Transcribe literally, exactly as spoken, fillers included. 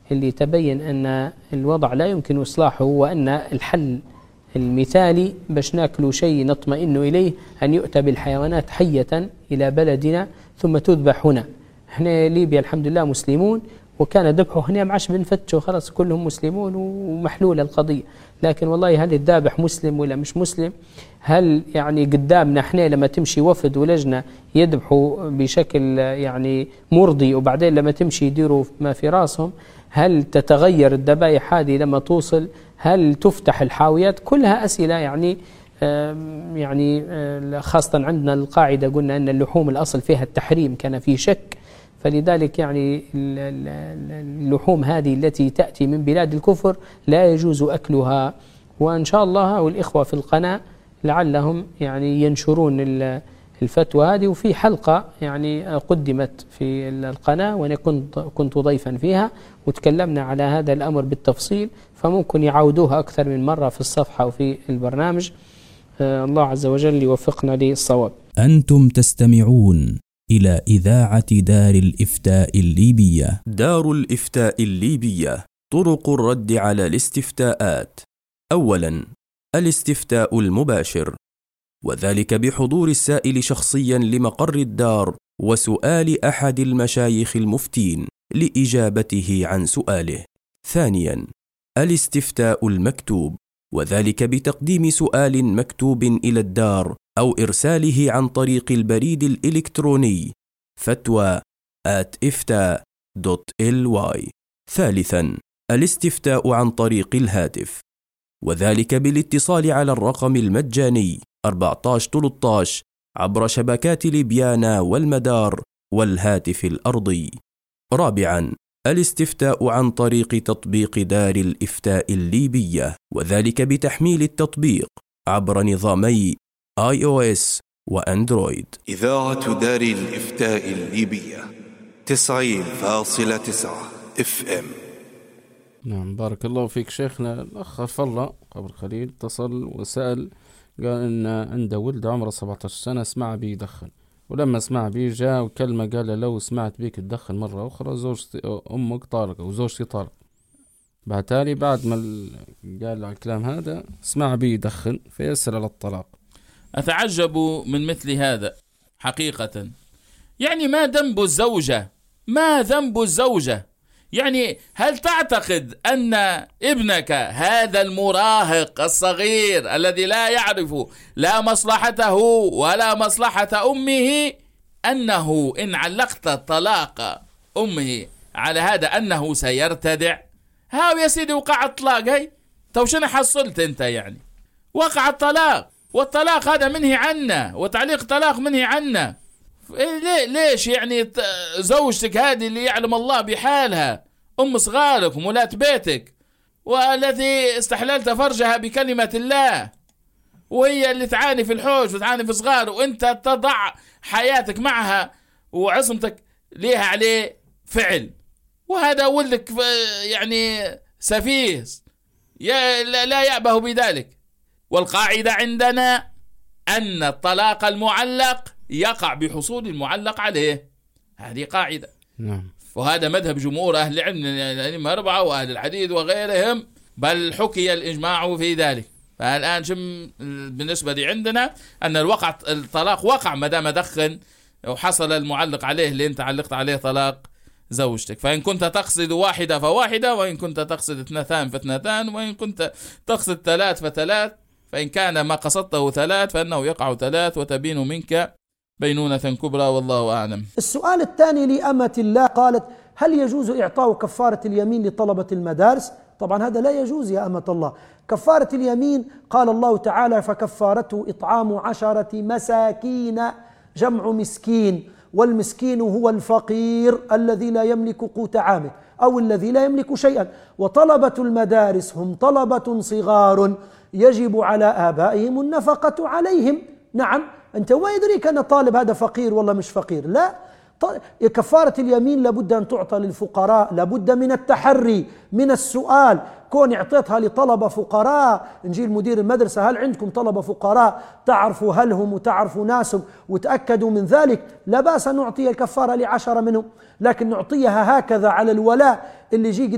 اللي تبين أن الوضع لا يمكن إصلاحه، وأن الحل المثالي باش ناكلوا شيء نطمئن إليه أن يؤتى بالحيوانات حية إلى بلدنا ثم تذبح هنا. احنا ليبيا الحمد لله مسلمون، وكان ذبحه هنا معش بنفتشوا خلاص كلهم مسلمون ومحلولة القضية. لكن والله هل الذابح مسلم ولا مش مسلم؟ هل يعني قدامنا احنا لما تمشي وفد ولجنة يذبحوا بشكل يعني مرضي، وبعدين لما تمشي يديروا ما في راسهم؟ هل تتغير الذبائح هذه لما توصل؟ هل تفتح الحاويات؟ كلها أسئلة يعني يعني خاصة عندنا القاعدة قلنا أن اللحوم الأصل فيها التحريم، كان في شك. فلذلك يعني اللحوم هذه التي تأتي من بلاد الكفر لا يجوز أكلها. وإن شاء الله والإخوة في القناة لعلهم يعني ينشرون الفتوى هذه، وفي حلقة يعني قدمت في القناة وأنا كنت كنت ضيفا فيها وتكلمنا على هذا الأمر بالتفصيل، فممكن يعودوها أكثر من مرة في الصفحة وفي البرنامج. الله عز وجل يوفقنا للصواب. أنتم تستمعون إلى إذاعة دار الإفتاء الليبية. دار الإفتاء الليبية. طرق الرد على الاستفتاءات. أولا، الاستفتاء المباشر، وذلك بحضور السائل شخصيا لمقر الدار وسؤال أحد المشايخ المفتين لإجابته عن سؤاله. ثانيا، الاستفتاء المكتوب، وذلك بتقديم سؤال مكتوب إلى الدار أو إرساله عن طريق البريد الإلكتروني فتوى آت إفتاء دوت إل واي. ثالثا، الاستفتاء عن طريق الهاتف، وذلك بالاتصال على الرقم المجاني أربعة عشر ثلاثة عشر عبر شبكات ليبيانا والمدار والهاتف الأرضي. رابعا، الاستفتاء عن طريق تطبيق دار الإفتاء الليبية، وذلك بتحميل التطبيق عبر نظامي آي أو إس وأندرويد. إذاعة دار الإفتاء الليبية تسعين فاصلة تسعة إف إم. نعم، بارك الله فيك شيخنا. الأخ فضل قبل قليل اتصل وسأل، قال إن عنده ولد عمره سبعة عشر سنة سمع بي يدخن، ولما سمع بي جاء وكلمة قال له لو سمعت بيك تدخن مرة أخرى زوجتي أمك طارقة وزوجتي طارق. بعتالي بعد ما قال له الكلام هذا سمع بي يدخن فيسأل على الطلاق. أتعجب من مثل هذا حقيقة. يعني ما ذنب الزوجة؟ ما ذنب الزوجة؟ يعني هل تعتقد أن ابنك هذا المراهق الصغير الذي لا يعرف لا مصلحته ولا مصلحة أمه أنه إن علقت طلاق أمه على هذا أنه سيرتدع؟ هاو يا سيدي وقع الطلاق. هاي تو شنو حصلت أنت؟ يعني وقع الطلاق، والطلاق هذا منهي عنه، وتعليق طلاق منهي عنه. ليش يعني زوجتك هذه اللي يعلم الله بحالها أم صغارك ومولاة بيتك، والتي استحللت فرجها بكلمة الله، وهي اللي تعاني في الحوش وتعاني في صغار، وانت تضع حياتك معها وعصمتك ليها عليه فعل، وهذا ولدك يعني سفيه لا يأبه بذلك. والقاعدة عندنا أن الطلاق المعلق يقع بحصول المعلق عليه، هذه قاعدة. نعم. وهذا مذهب جمهور أهل العلم الأئمة الأربعة وأهل الحديث وغيرهم، بل حكي الإجماع في ذلك. فالآن شم بالنسبة لي عندنا أن الوقع الطلاق وقع ما دام دخن وحصل المعلق عليه اللي أنت علقت عليه طلاق زوجتك. فإن كنت تقصد واحدة فواحدة، وإن كنت تقصد اثنتان فاثنتان، وإن كنت تقصد ثلاث فثلاث. فإن كان ما قصدته ثلاث فإنه يقع ثلاث وتبين منك بينونة كبرى، والله أعلم. السؤال الثاني لأمة الله قالت: هل يجوز إعطاء كفارة اليمين لطلبة المدارس؟ طبعا هذا لا يجوز يا أمة الله. كفارة اليمين قال الله تعالى: فكفارته إطعام عشرة مساكين، جمع مسكين، والمسكين هو الفقير الذي لا يملك قوت عامه أو الذي لا يملك شيئا. وطلبة المدارس هم طلبة صغار يجب على آبائهم النفقة عليهم. نعم، أنت ما يدريك أن طالب هذا فقير والله مش فقير، لا. كفارة اليمين لابد أن تعطى للفقراء، لابد من التحري، من السؤال. كون اعطيتها لطلبة فقراء، نجي المدير المدرسة: هل عندكم طلبة فقراء تعرفوا هل هم وتعرفوا ناسهم وتأكدوا من ذلك؟ لا بأس أن نعطي الكفارة لعشرة منهم، لكن نعطيها هكذا على الولاء اللي يجي